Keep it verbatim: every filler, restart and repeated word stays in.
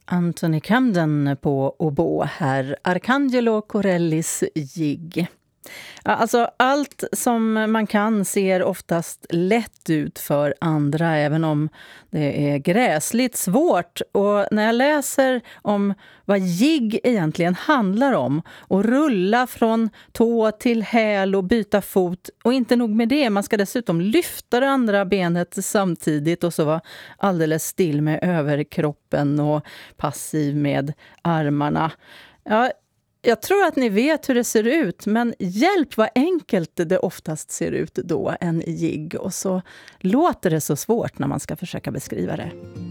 Anthony Camden på oboe här, Arcangelo Corellis jigg. Ja, alltså allt som man kan ser oftast lätt ut för andra, även om det är gräsligt svårt. Och när jag läser om vad jigg egentligen handlar om, och rulla från tå till häl och byta fot, och inte nog med det, man ska dessutom lyfta det andra benet samtidigt och så vara alldeles still med överkroppen och passiv med armarna. Ja, jag tror att ni vet hur det ser ut, men hjälp vad enkelt det oftast ser ut då, en jigg. Och så låter det så svårt när man ska försöka beskriva det.